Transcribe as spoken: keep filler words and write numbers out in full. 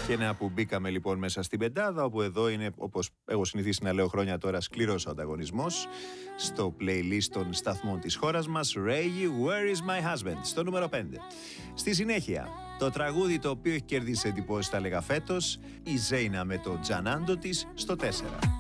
Και να που μπήκαμε λοιπόν μέσα στην πεντάδα, όπου εδώ είναι, όπως έχω συνηθίσει να λέω χρόνια τώρα, σκληρός ο ανταγωνισμός. Στο playlist των σταθμών της χώρας μας, Reggie, Where is my husband, στο νούμερο πέντε. Στη συνέχεια, το τραγούδι το οποίο έχει κερδίσει εντυπώσεις, τα λέγα φέτος, η Ζέινα με το Τζανάντο της, στο τέσσερα.